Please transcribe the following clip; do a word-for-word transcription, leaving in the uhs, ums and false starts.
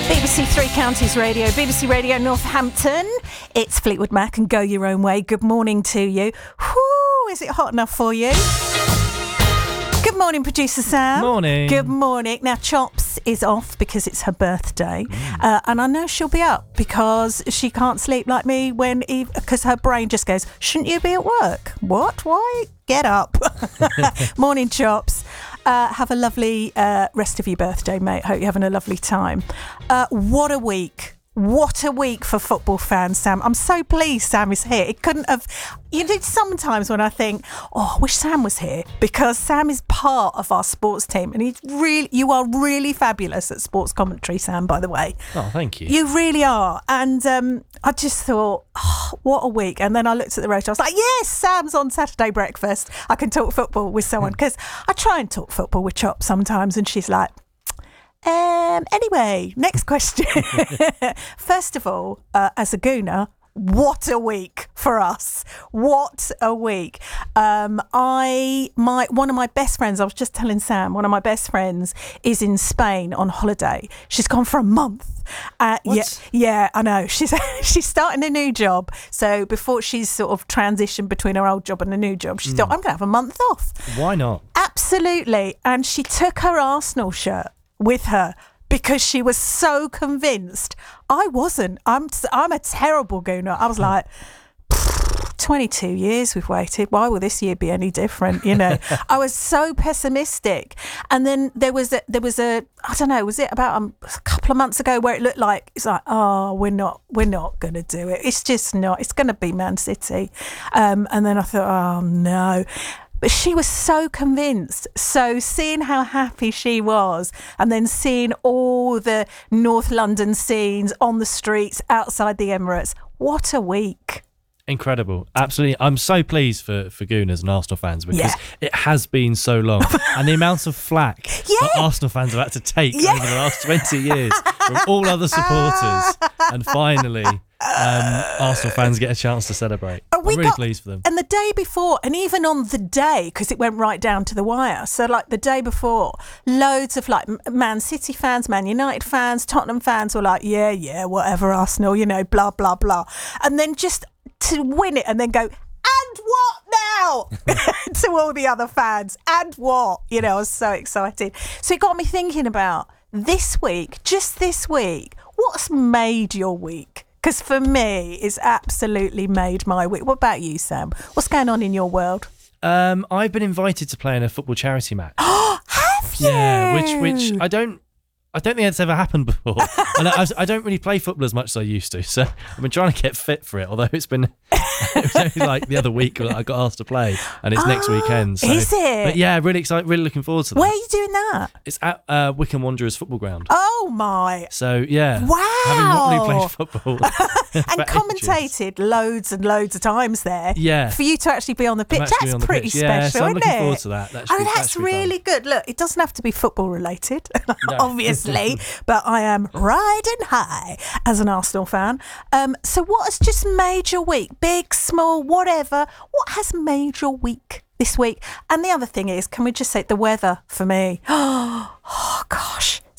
B B C Three Counties Radio, B B C Radio Northampton. It's Fleetwood Mac and Go Your Own Way. Good morning to you. Whew, is it hot enough for you? Good morning, producer Sam. Morning. Good morning. Now, Chops is off because it's her birthday. Mm. Uh, and I know she'll be up because she can't sleep like me when, because her brain just goes, shouldn't you be at work? What? Why? Get up. Morning, Chops. Uh, have a lovely uh, rest of your birthday, mate. Hope you're having a lovely time. Uh, what a week. What a week for football fans, Sam. I'm so pleased Sam is here. It couldn't have... You know, sometimes when I think, oh, I wish Sam was here, because Sam is part of our sports team, and he's really, you are really fabulous at sports commentary, Sam, by the way. Oh, thank you. You really are. And um, I just thought, oh, what a week. And then I looked at the rotor. I was like, yes, Sam's on Saturday breakfast. I can talk football with someone, because I try and talk football with Chop sometimes, and she's like, Um. Anyway, next question. First of all, uh, as a Gooner, what a week for us. What a week. Um, I, my, one of my best friends, I was just telling Sam, one of my best friends is in Spain on holiday. She's gone for a month. Uh, yeah, yeah, I know. She's she's starting a new job. So before she's sort of transitioned between her old job and a new job, she mm. thought, I'm going to have a month off. Why not? Absolutely. And she took her Arsenal shirt with her because she was so convinced. I wasn't. I'm I'm a terrible gooner. I was like, twenty-two years we've waited. Why will this year be any different? You know, I was so pessimistic. And then there was a, there was a, I don't know, was it about um, a couple of months ago where it looked like, it's like, oh, we're not, we're not going to do it. It's just not, it's going to be Man City. Um, and then I thought, oh no. But she was so convinced. So seeing how happy she was, and then seeing all the North London scenes on the streets outside the Emirates, what a week. Incredible. Absolutely. I'm so pleased for, for Gooners and Arsenal fans, because yeah. it has been so long. And the amount of flack yeah. that Arsenal fans have had to take yeah. over the last twenty years from all other supporters. And finally... Um, Arsenal fans get a chance to celebrate. I'm really got, pleased for them. And the day before, and even on the day, because it went right down to the wire. So like the day before, loads of like Man City fans, Man United fans, Tottenham fans were like, yeah, yeah, whatever, Arsenal, you know, blah, blah, blah. And then just to win it and then go, and what now? to all the other fans. And what? You know, I was so excited. So it got me thinking about this week, just this week, what's made your week? Because for me, it's absolutely made my week. What about you, Sam? What's going on in your world? Um, I've been invited to play in a football charity match. Oh, have you? Yeah, which which I don't. I don't think that's ever happened before. And I, I don't really play football as much as I used to, so I've been trying to get fit for it. Although it's been, it was only like the other week that I got asked to play, and it's oh, next weekend. So, is it? But yeah, really excited, really looking forward to that. Where are you doing that? It's at uh, Wycombe Wanderers football ground. Oh my! So yeah, wow. Having not really played football and commentated ages. loads and loads of times there. Yeah, for you to actually be on the pitch, that's the pretty pitch. special, yeah, so I'm isn't looking it? forward to that. that oh, be, that's that really fun. good. Look, it doesn't have to be football related, no. obviously, but I am riding high as an Arsenal fan. Um, so what has just made your week? Big, small, whatever. What has made your week this week? And the other thing is, can we just say the weather for me? Oh, gosh.